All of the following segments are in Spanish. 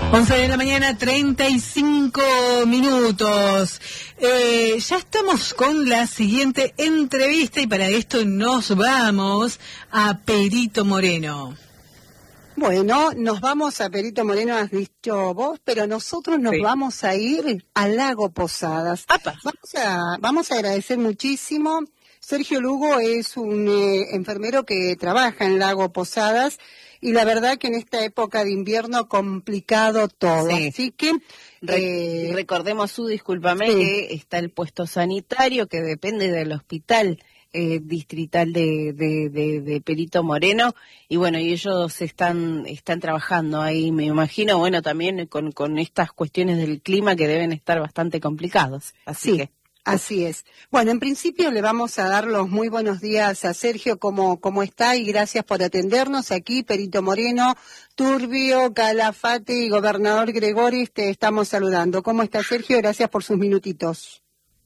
11 de la mañana, 35 minutos. Ya estamos con la siguiente entrevista y para esto nos vamos a Perito Moreno. Bueno, nos vamos a Perito Moreno, has dicho vos, pero nosotros nos vamos a ir al Lago Posadas. Vamos a agradecer muchísimo. Sergio Lugo es un enfermero que trabaja en Lago Posadas y la verdad que en esta época de invierno complicado todo. Sí. Así que recordemos que está el puesto sanitario que depende del hospital distrital de Perito Moreno y bueno, y ellos están trabajando ahí, me imagino, bueno, también con estas cuestiones del clima que deben estar bastante complicados. Así es. Bueno, en principio le vamos a dar los muy buenos días a Sergio, ¿cómo está? Y gracias por atendernos aquí, Perito Moreno, Turbio, Calafate y Gobernador Gregori, te estamos saludando. ¿Cómo está, Sergio? Gracias por sus minutitos.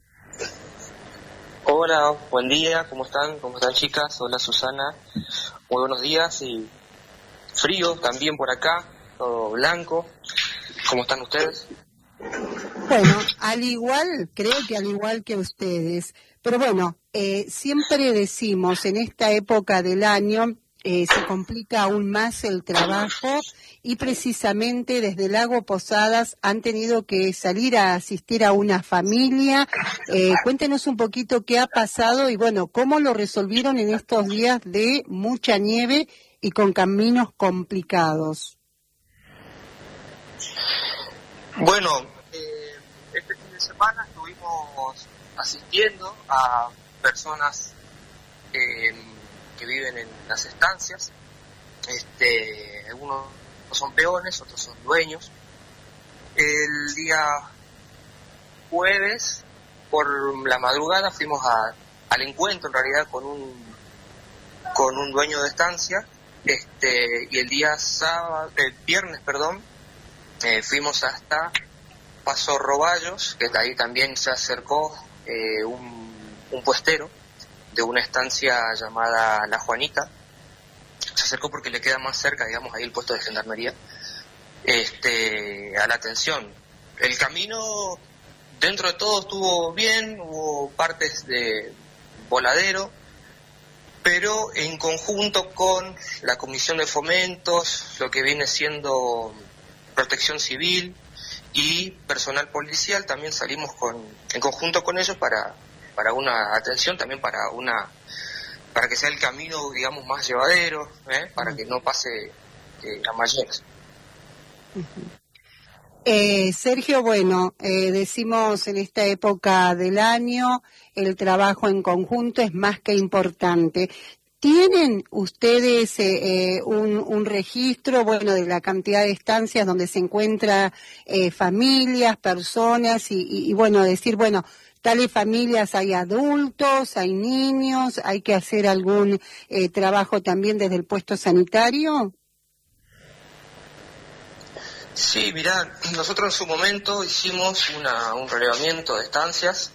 Hola, buen día, ¿cómo están? ¿Cómo están, chicas? Hola, Susana. Muy buenos días y frío también por acá, todo blanco. ¿Cómo están ustedes? Bueno, creo que al igual que ustedes, pero bueno, siempre decimos en esta época del año se complica aún más el trabajo y precisamente desde Lago Posadas han tenido que salir a asistir a una familia. Cuéntenos un poquito qué ha pasado y bueno, cómo lo resolvieron en estos días de mucha nieve y con caminos complicados. Bueno, este fin de semana estuvimos asistiendo a personas que viven en las estancias. Algunos son peones, otros son dueños. El día jueves, por la madrugada, fuimos al encuentro, en realidad, con un dueño de estancia. Y el viernes, fuimos hasta Paso Roballos, que ahí también se acercó un puestero de una estancia llamada La Juanita. Se acercó porque le queda más cerca, digamos, ahí el puesto de gendarmería, a la atención. El camino, dentro de todo, estuvo bien, hubo partes de voladero, pero en conjunto con la Comisión de Fomentos, lo que viene siendo Protección Civil y personal policial, también salimos en conjunto con ellos para una atención, también para que sea el camino, digamos, más llevadero, para que no pase a mayores. Sergio, bueno, decimos en esta época del año el trabajo en conjunto es más que importante. ¿Tienen ustedes un registro, bueno, de la cantidad de estancias donde se encuentran familias, personas y bueno, decir, bueno, tales familias hay adultos, hay niños, hay que hacer algún trabajo también desde el puesto sanitario? Sí, mirá, nosotros en su momento hicimos un relevamiento de estancias.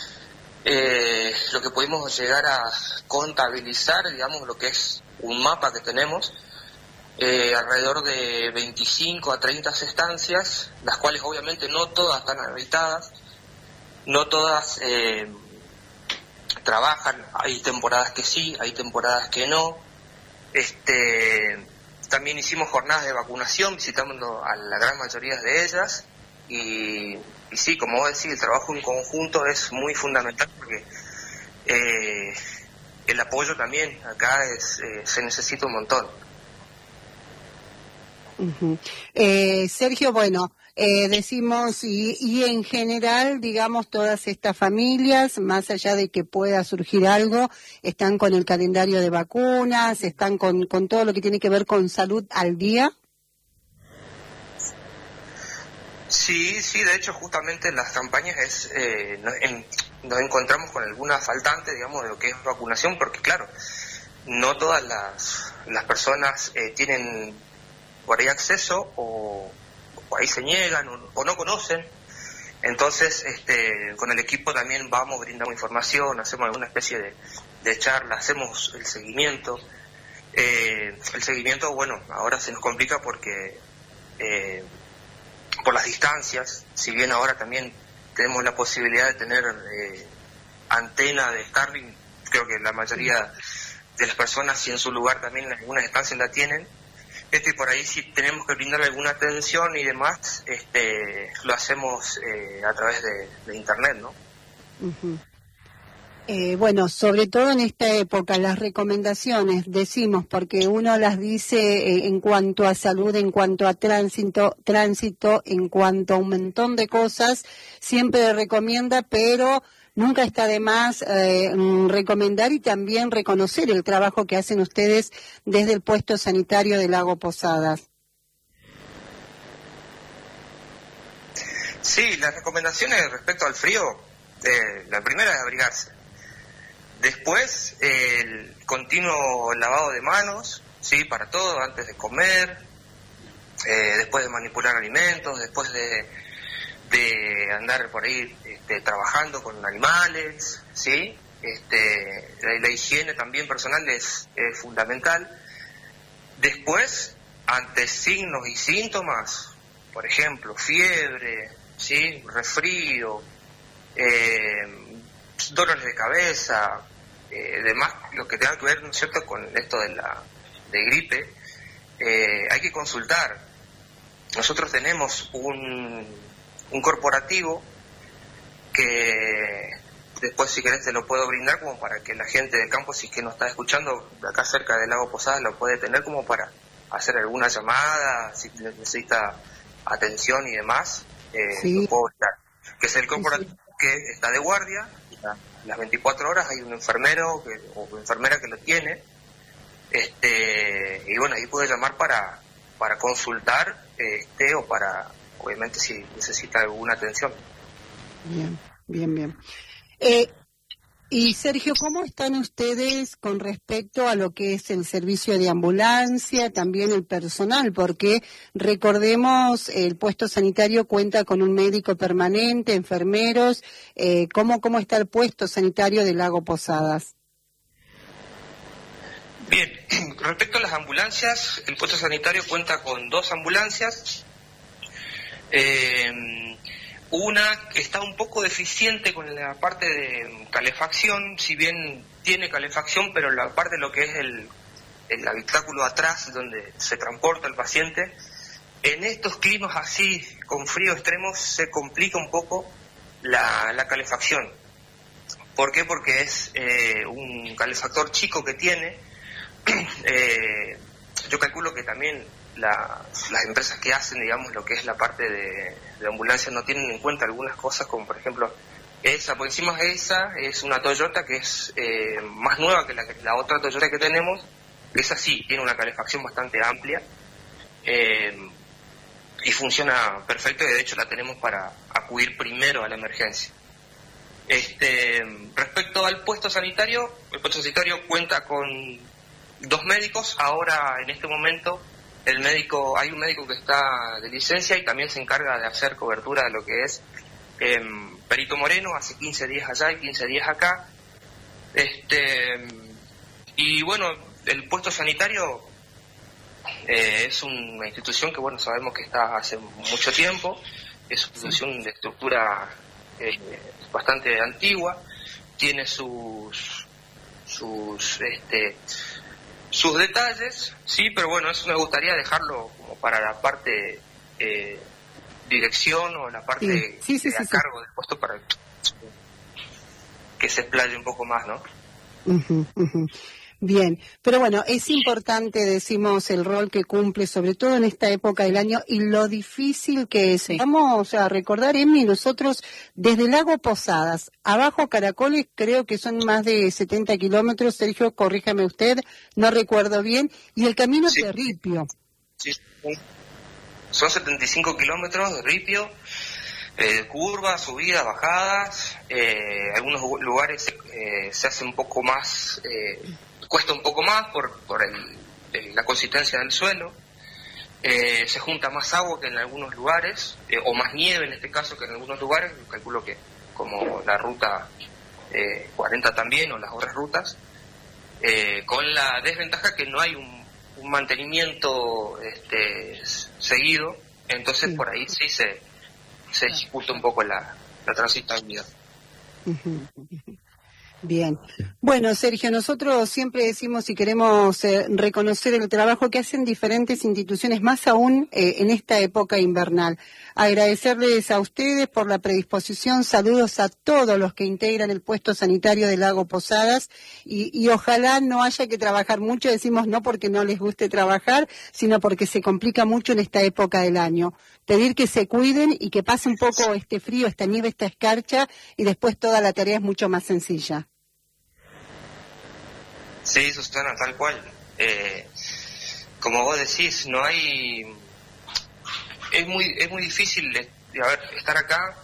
Lo que pudimos llegar a contabilizar, digamos, lo que es un mapa que tenemos, alrededor de 25 a 30 estancias, las cuales obviamente no todas están habitadas, no todas trabajan, hay temporadas que sí, hay temporadas que no. También hicimos jornadas de vacunación, visitando a la gran mayoría de ellas, y sí, como vos decís, el trabajo en conjunto es muy fundamental porque el apoyo también acá se necesita un montón. Sergio, bueno, decimos y en general, digamos, todas estas familias, más allá de que pueda surgir algo, están con el calendario de vacunas, están con todo lo que tiene que ver con salud al día. Sí, de hecho justamente en las campañas nos encontramos con alguna faltante, digamos, de lo que es vacunación, porque claro, no todas las personas tienen por ahí acceso o ahí se niegan o no conocen. Entonces con el equipo también vamos brindando información, hacemos alguna especie de charla, hacemos el seguimiento. El seguimiento, bueno, ahora se nos complica porque por las distancias, si bien ahora también tenemos la posibilidad de tener antena de Starlink, creo que la mayoría de las personas, si en su lugar también en algunas distancias la tienen, y por ahí si tenemos que brindar alguna atención y demás, lo hacemos a través de internet, ¿no? Uh-huh. Bueno, sobre todo en esta época, las recomendaciones, decimos, porque uno las dice en cuanto a salud, en cuanto a tránsito, en cuanto a un montón de cosas, siempre recomienda, pero nunca está de más recomendar y también reconocer el trabajo que hacen ustedes desde el puesto sanitario de Lago Posadas. Sí, las recomendaciones respecto al frío, la primera es abrigarse. Después, el continuo lavado de manos, sí, para todo, antes de comer, después de manipular alimentos, después de andar por ahí trabajando con animales, sí. La higiene también personal es fundamental. Después, ante signos y síntomas, por ejemplo, fiebre, sí, resfrío, dolores de cabeza, demás, lo que tenga que ver, ¿no es cierto?, con esto de gripe, hay que consultar. Nosotros tenemos un corporativo que después, si querés, te lo puedo brindar como para que la gente del campo, si es que nos está escuchando de acá cerca del Lago Posadas, lo puede tener como para hacer alguna llamada, si necesita atención y demás, sí. Lo puedo brindar. Que es el corporativo, sí. Que está de guardia, las 24 horas hay un enfermero o enfermera que lo tiene, y bueno, ahí puede llamar para consultar, o para, obviamente, si necesita alguna atención. Bien. Y Sergio, ¿cómo están ustedes con respecto a lo que es el servicio de ambulancia, también el personal? Porque recordemos, el puesto sanitario cuenta con un médico permanente, enfermeros. ¿Cómo está el puesto sanitario de Lago Posadas? Bien, respecto a las ambulancias, el puesto sanitario cuenta con 2 ambulancias. Una está un poco deficiente con la parte de calefacción, si bien tiene calefacción, pero la parte de lo que es el habitáculo atrás, donde se transporta el paciente, en estos climas así, con frío extremo, se complica un poco la calefacción. ¿Por qué? Porque es un calefactor chico que tiene. Yo calculo que también las empresas que hacen, digamos, lo que es la parte de ambulancia no tienen en cuenta algunas cosas, como por ejemplo por encima de esa es una Toyota que es más nueva que la otra Toyota que tenemos. Esa sí tiene una calefacción bastante amplia y funciona perfecto, y de hecho la tenemos para acudir primero a la emergencia. Respecto al puesto sanitario, el puesto sanitario cuenta con 2 médicos. Ahora, en este momento, hay un médico que está de licencia y también se encarga de hacer cobertura de lo que es Perito Moreno, hace 15 días allá y 15 días acá. Y bueno, el puesto sanitario es una institución que, bueno, sabemos que está hace mucho tiempo, es una institución de estructura bastante antigua, tiene sus detalles, sí, pero bueno, eso me gustaría dejarlo como para la parte dirección o la parte a cargo del puesto, para que se explaye un poco más, ¿no? Bien, pero bueno, es importante, decimos, el rol que cumple, sobre todo en esta época del año, y lo difícil que es. Sí. Vamos a recordar, Emmy, nosotros desde Lago Posadas, abajo Caracoles, creo que son más de 70 kilómetros, Sergio, corríjame usted, no recuerdo bien, y el camino es de Ripio. Sí, son 75 kilómetros de Ripio, curvas, subidas, bajadas, algunos lugares se hace un poco más... cuesta un poco más por la consistencia del suelo, se junta más agua que en algunos lugares, o más nieve en este caso que en algunos lugares, calculo que como la ruta 40 también, o las otras rutas, con la desventaja que no hay un mantenimiento seguido, Entonces por ahí sí se dificulta un poco la transitabilidad. Bien. Bueno, Sergio, nosotros siempre decimos y queremos reconocer el trabajo que hacen diferentes instituciones, más aún en esta época invernal. Agradecerles a ustedes por la predisposición, saludos a todos los que integran el puesto sanitario del Lago Posadas y ojalá no haya que trabajar mucho, decimos no porque no les guste trabajar, sino porque se complica mucho en esta época del año. Pedir que se cuiden y que pase un poco este frío, esta nieve, esta escarcha y después toda la tarea es mucho más sencilla. Sí, Susana, tal cual. Como vos decís, no hay... Es muy difícil estar acá,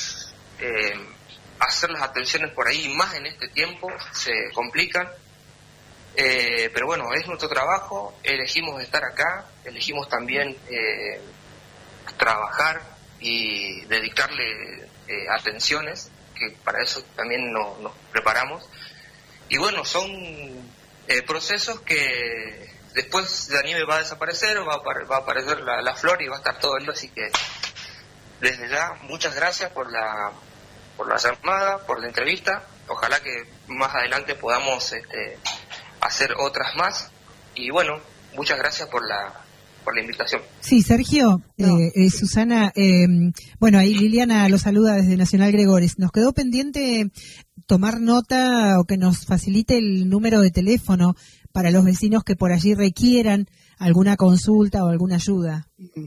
hacer las atenciones por ahí, más en este tiempo, se complican. Pero bueno, es nuestro trabajo, elegimos estar acá, elegimos también trabajar y dedicarle atenciones, que para eso también nos preparamos. Y bueno, son procesos que después la nieve va a desaparecer, va a aparecer la flor y va a estar todo lindo, así que desde ya muchas gracias por la llamada, por la entrevista. Ojalá que más adelante podamos hacer otras más y bueno, muchas gracias por la invitación. Sí, Sergio, Susana, bueno, ahí Liliana lo saluda desde Nacional Gregores. Nos quedó pendiente tomar nota o que nos facilite el número de teléfono para los vecinos que por allí requieran alguna consulta o alguna ayuda.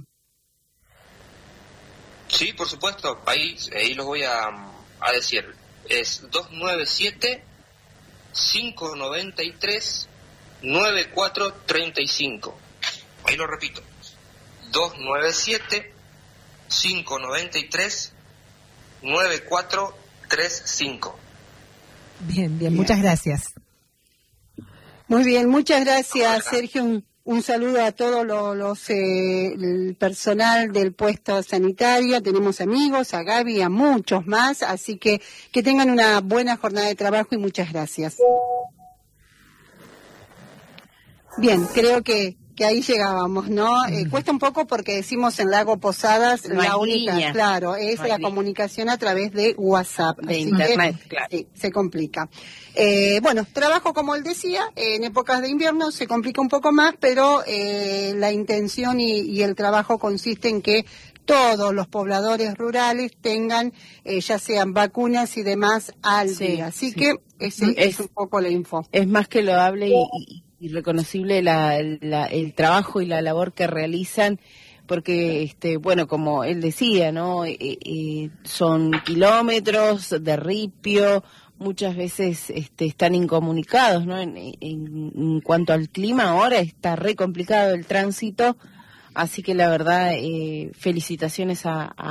Sí, por supuesto, ahí los voy a decir. Es 297-593-9435. Ahí lo repito, 297-593-9435. Bien, muchas gracias. Muy bien, muchas gracias, Sergio. Un saludo a todos el personal del puesto sanitario. Tenemos amigos, a Gaby, a muchos más, así que tengan una buena jornada de trabajo y muchas gracias. Bien, creo que ahí llegábamos, ¿no? Cuesta un poco porque decimos en Lago Posadas no la única, línea. Claro, es la comunicación a través de WhatsApp. De así internet, que, claro. Sí, se complica. Bueno, trabajo como él decía, en épocas de invierno se complica un poco más, pero la intención y el trabajo consiste en que todos los pobladores rurales tengan, ya sean vacunas y demás, al día. Así que ese es un poco la info. Es más que loable y reconocible el trabajo y la labor que realizan, porque bueno, como él decía, ¿no? Son kilómetros de ripio, muchas veces están incomunicados, ¿no? En cuanto al clima, ahora está re complicado el tránsito, así que la verdad felicitaciones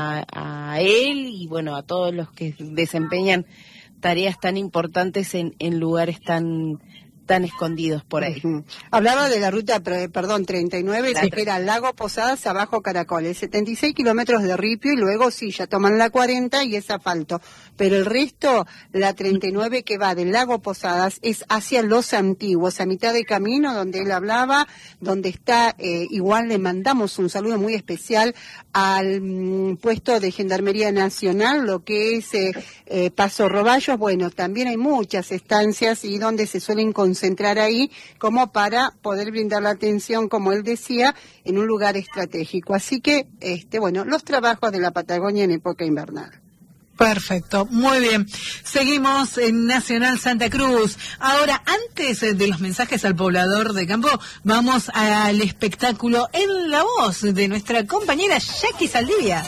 a él y bueno, a todos los que desempeñan tareas tan importantes en lugares tan escondidos por ahí. Hablaba de la ruta, 39, que era Lago Posadas, abajo Caracoles, 76 kilómetros de ripio y luego sí, ya toman la 40 y es asfalto. Pero el resto, la 39 que va del Lago Posadas es hacia Los Antiguos, a mitad de camino donde él hablaba, donde está, igual le mandamos un saludo muy especial al puesto de Gendarmería Nacional, lo que es Paso Roballos. Bueno, también hay muchas estancias y donde se suelen concentrar ahí como para poder brindar la atención, como él decía, en un lugar estratégico. Así que, bueno, los trabajos de la Patagonia en época invernal. Perfecto, muy bien. Seguimos en Nacional Santa Cruz. Ahora, antes de los mensajes al poblador de campo, vamos al espectáculo en la voz de nuestra compañera Jackie Saldivia.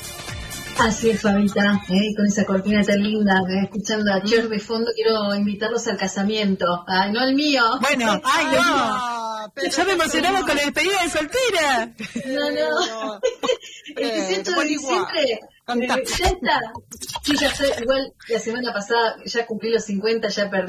Así es, Fabita, con esa cortina tan linda, escuchando a Cher de fondo, quiero invitarlos al casamiento. Ay, no al mío. Bueno, ay, no. Yo me emocionaba con la despedida de soltera. No. El 18 de diciembre, ya está. Sí, ya sé, igual la semana pasada ya cumplí los 50, ya perdí.